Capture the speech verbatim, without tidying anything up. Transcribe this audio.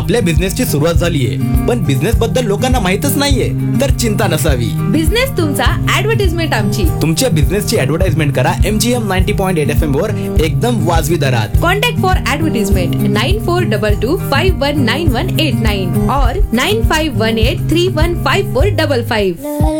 आपल्या बिझनेसची सुरुवात झालीये, पण बिझनेस बद्दल लोकांना माहितच नाहीये, तर चिंता नसावी. बिझनेस तुमचा, ऍडव्हर्टाइजमेंट आमची. तुमच्या बिझनेसची ऍडव्हर्टाइजमेंट करा M G M ninety point eight F M वर एकदम वाजवी दरात. Contact for advertisement nine four double two five one nine one eight nine और nine five one eight three one five four double five.